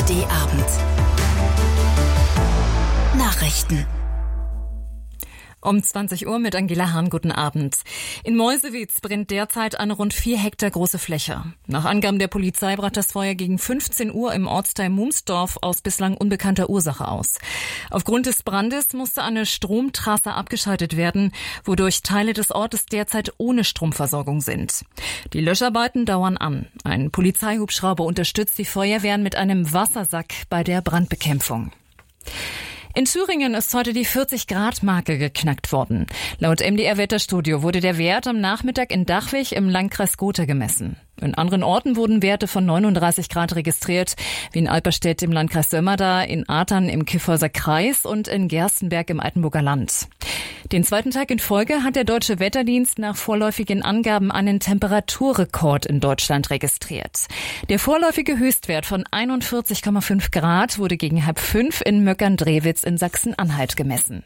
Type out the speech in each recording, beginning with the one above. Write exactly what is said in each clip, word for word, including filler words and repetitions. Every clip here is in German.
D Abend. Nachrichten. Um zwanzig Uhr mit Angela Hahn, guten Abend. In Meuselwitz brennt derzeit eine rund vier Hektar große Fläche. Nach Angaben der Polizei brach das Feuer gegen fünfzehn Uhr im Ortsteil Mumsdorf aus bislang unbekannter Ursache aus. Aufgrund des Brandes musste eine Stromtrasse abgeschaltet werden, wodurch Teile des Ortes derzeit ohne Stromversorgung sind. Die Löscharbeiten dauern an. Ein Polizeihubschrauber unterstützt die Feuerwehren mit einem Wassersack bei der Brandbekämpfung. In Thüringen ist heute die vierzig-Grad-Marke geknackt worden. Laut M D R-Wetterstudio wurde der Wert am Nachmittag in Dachwig im Landkreis Gotha gemessen. In anderen Orten wurden Werte von neununddreißig Grad registriert, wie in Alperstedt im Landkreis Sömmerda, in Artern im Kyffhäuser Kreis und in Gerstenberg im Altenburger Land. Den zweiten Tag in Folge hat der Deutsche Wetterdienst nach vorläufigen Angaben einen Temperaturrekord in Deutschland registriert. Der vorläufige Höchstwert von einundvierzig Komma fünf Grad wurde gegen halb fünf in Möckern-Drewitz in Sachsen-Anhalt gemessen.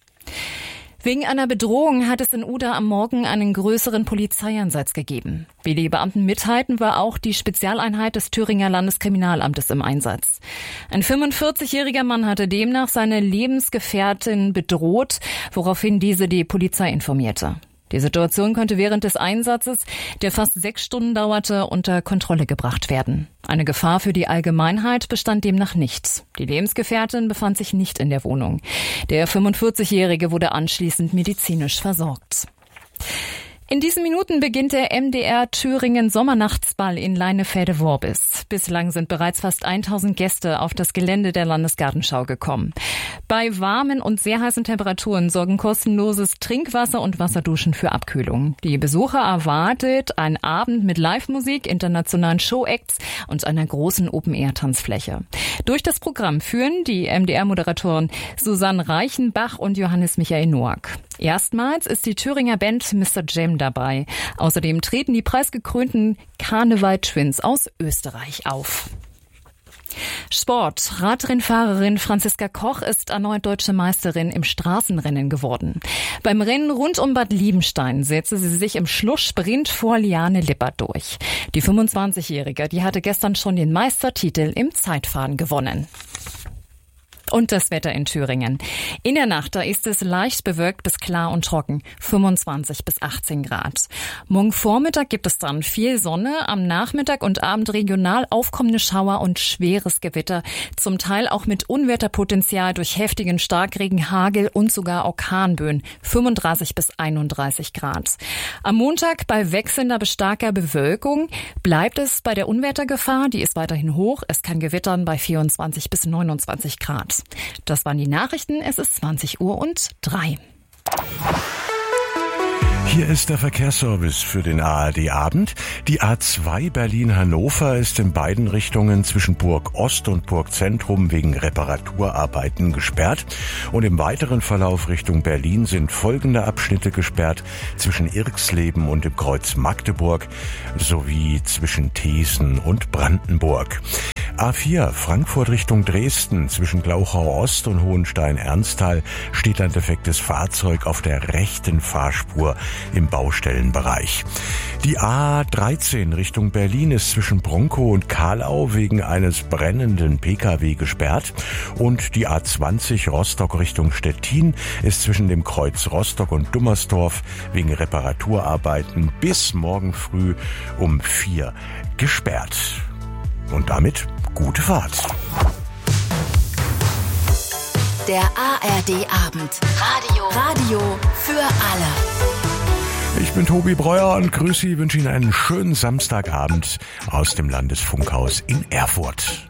Wegen einer Bedrohung hat es in Uda am Morgen einen größeren Polizeieinsatz gegeben. Wie die Beamten mitteilten, war auch die Spezialeinheit des Thüringer Landeskriminalamtes im Einsatz. Ein fünfundvierzigjähriger Mann hatte demnach seine Lebensgefährtin bedroht, woraufhin diese die Polizei informierte. Die Situation konnte während des Einsatzes, der fast sechs Stunden dauerte, unter Kontrolle gebracht werden. Eine Gefahr für die Allgemeinheit bestand demnach nicht. Die Lebensgefährtin befand sich nicht in der Wohnung. Der fünfundvierzigjährige wurde anschließend medizinisch versorgt. In diesen Minuten beginnt der M D R Thüringen Sommernachtsball in Leinefelde-Worbis. Bislang sind bereits fast tausend Gäste auf das Gelände der Landesgartenschau gekommen. Bei warmen und sehr heißen Temperaturen sorgen kostenloses Trinkwasser und Wasserduschen für Abkühlung. Die Besucher erwartet ein Abend mit Live-Musik, internationalen Show-Acts und einer großen Open-Air-Tanzfläche. Durch das Programm führen die M D R-Moderatoren Susanne Reichenbach und Johannes Michael Noack. Erstmals ist die Thüringer Band Mister Jam dabei. Außerdem treten die preisgekrönten Karneval Twins aus Österreich auf. Sport. Radrennfahrerin Franziska Koch ist erneut deutsche Meisterin im Straßenrennen geworden. Beim Rennen rund um Bad Liebenstein setzte sie sich im Schlusssprint vor Liane Lippert durch. Die fünfundzwanzigjährige, die hatte gestern schon den Meistertitel im Zeitfahren gewonnen. Und das Wetter in Thüringen. In der Nacht, da ist es leicht bewölkt bis klar und trocken, fünfundzwanzig bis achtzehn Grad. Morgen Vormittag gibt es dann viel Sonne, am Nachmittag und Abend regional aufkommende Schauer und schweres Gewitter, zum Teil auch mit Unwetterpotenzial durch heftigen Starkregen, Hagel und sogar Orkanböen, fünfunddreißig bis einunddreißig Grad. Am Montag bei wechselnder bis starker Bewölkung bleibt es bei der Unwettergefahr, die ist weiterhin hoch, es kann gewittern bei vierundzwanzig bis neunundzwanzig Grad. Das waren die Nachrichten. Es ist zwanzig Uhr und drei. Hier ist der Verkehrsservice für den A R D-Abend. Die A zwei Berlin-Hannover ist in beiden Richtungen zwischen Burg Ost und Burg Zentrum wegen Reparaturarbeiten gesperrt. Und im weiteren Verlauf Richtung Berlin sind folgende Abschnitte gesperrt: zwischen Irxleben und dem Kreuz Magdeburg sowie zwischen Thesen und Brandenburg. A vier Frankfurt Richtung Dresden zwischen Glauchau Ost und Hohenstein-Ernsthal steht ein defektes Fahrzeug auf der rechten Fahrspur im Baustellenbereich. Die A dreizehn Richtung Berlin ist zwischen Bronkow und Kahlau wegen eines brennenden P K W gesperrt und die A zwanzig Rostock Richtung Stettin ist zwischen dem Kreuz Rostock und Dummersdorf wegen Reparaturarbeiten bis morgen früh um vier gesperrt. Und damit gute Fahrt. Der A R D-Abend. Radio. Radio für alle. Ich bin Tobi Breuer und grüße Sie, wünsche Ihnen einen schönen Samstagabend aus dem Landesfunkhaus in Erfurt.